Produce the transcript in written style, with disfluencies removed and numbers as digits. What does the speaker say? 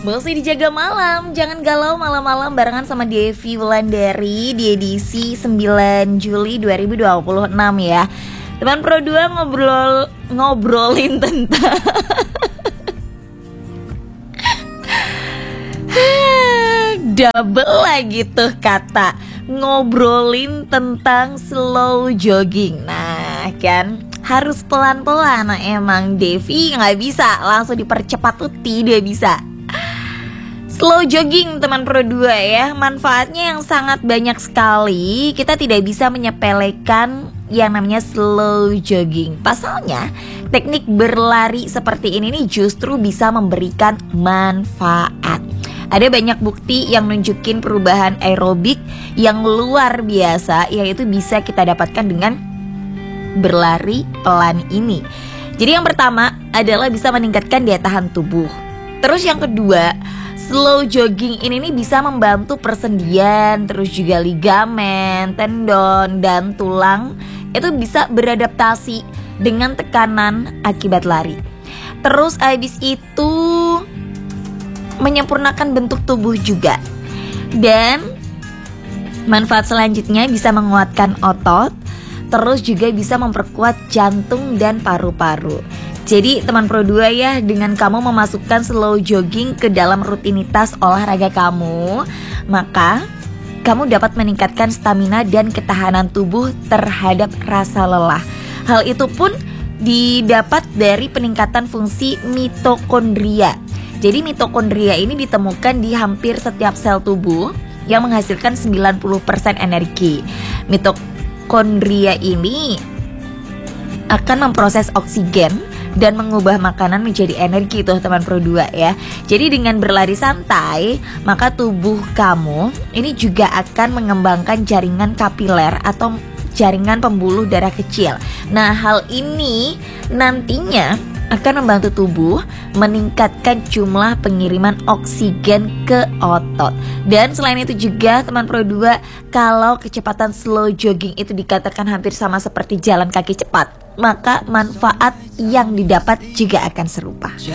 Masih dijaga malam, jangan galau malam-malam barengan sama Devi Wulandari di edisi 9 Juli 2026 ya. Teman Pro 2 ngobrolin tentang double lagi tuh kata, ngobrolin tentang slow jogging. Nah kan, harus pelan-pelan. Nah, emang Devi gak bisa langsung dipercepat tuh, tidak bisa. Slow jogging teman Pro 2 ya, manfaatnya yang sangat banyak sekali. Kita tidak bisa menyepelekan yang namanya slow jogging. Pasalnya, teknik berlari seperti ini nih justru bisa memberikan manfaat. Ada banyak bukti yang nunjukin perubahan aerobik yang luar biasa, yaitu bisa kita dapatkan dengan berlari pelan ini. Jadi yang pertama adalah bisa meningkatkan daya tahan tubuh. Terus yang kedua, slow jogging ini nih bisa membantu persendian, terus juga ligamen, tendon, dan tulang itu bisa beradaptasi dengan tekanan akibat lari. Terus habis itu menyempurnakan bentuk tubuh juga. Dan manfaat selanjutnya bisa menguatkan otot, terus juga bisa memperkuat jantung dan paru-paru. Jadi teman Pro 2 ya, dengan kamu memasukkan slow jogging ke dalam rutinitas olahraga kamu, maka kamu dapat meningkatkan stamina dan ketahanan tubuh terhadap rasa lelah. Hal itu pun didapat dari peningkatan fungsi mitokondria. Jadi mitokondria ini ditemukan di hampir setiap sel tubuh yang menghasilkan 90% energi. Mitokondria ini akan memproses oksigen dan mengubah makanan menjadi energi tuh teman Pro 2 ya. Jadi dengan berlari santai, maka tubuh kamu ini juga akan mengembangkan jaringan kapiler atau jaringan pembuluh darah kecil. Nah, hal ini nantinya akan membantu tubuh meningkatkan jumlah pengiriman oksigen ke otot. Dan selain itu juga teman Pro 2, kalau kecepatan slow jogging itu dikatakan hampir sama seperti jalan kaki cepat, maka manfaat yang didapat juga akan serupa.